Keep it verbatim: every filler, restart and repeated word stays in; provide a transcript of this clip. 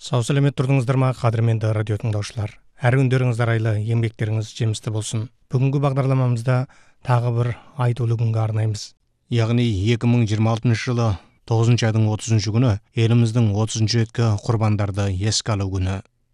Сау сәлемет тұрдыңыздар ма, қадірменді радио тыңдаушылар. Әр күндеріңіз арайлы, еңбектеріңіз жемісті болсын. Бүгінгі бағдарламамызда тағы бір айтулы күнге арнаймыз. Яғни екі мың жиырма алтыншы жылы тоғызыншы айдың отызыншы күні еліміздің отызыншы реткі құрбандарды еске алу күні.